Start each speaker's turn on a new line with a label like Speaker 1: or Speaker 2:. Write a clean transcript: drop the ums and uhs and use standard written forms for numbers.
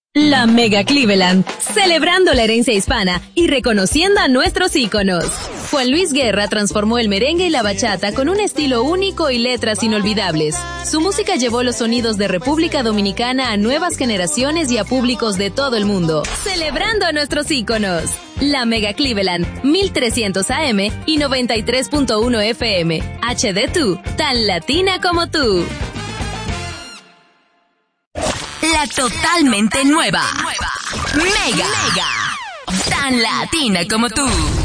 Speaker 1: La Mega Cleveland, celebrando la herencia hispana y reconociendo a nuestros íconos. Juan Luis Guerra transformó el merengue y la bachata con un estilo único y letras inolvidables. Su música llevó los sonidos de República Dominicana a nuevas generaciones y a públicos de todo el mundo, celebrando a nuestros íconos. La Mega Cleveland, 1300 AM y 93.1 FM. HD2, tan latina como tú.
Speaker 2: La totalmente nueva. Mega. Tan latina como tú.